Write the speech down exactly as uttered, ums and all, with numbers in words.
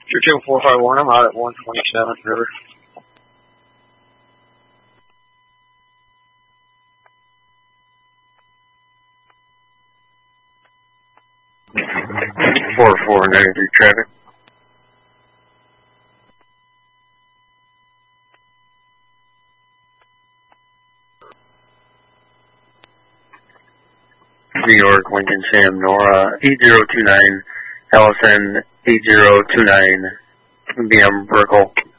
Two two four five one, I'm out at one twenty-seventh River. four four ninety-three traffic. New York, Lincoln, Sam, Nora, eight zero two nine, Allison, eight zero two nine, B M, Brickell.